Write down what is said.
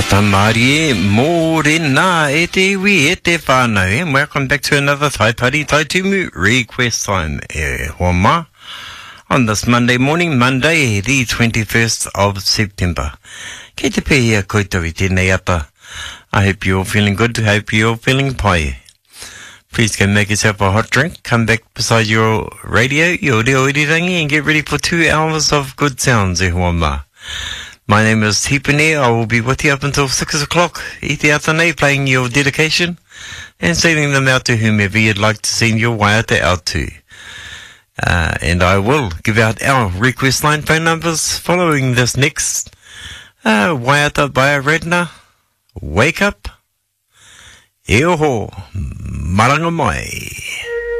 Marie, morena, e te iwi, e te whānau, and welcome back to another Thai Party Tai Tumu request time, hoa ma, on this Monday morning, Monday, the 21st of September. Kei te pēhia koutou I tēnei ata. I hope you're feeling good, I hope you're feeling pai. Please go make yourself a hot drink, come back beside your radio, your reo irirangi, and get ready for 2 hours of good sounds, hoa ma. My name is Tipene. I will be with you up until 6 o'clock. I te atanei, playing your dedication and sending them out to whomever you'd like to send your waiata out to. And I will give out our request line phone numbers following this next waiata by a redna. Wake up. E oho. Maranga mai.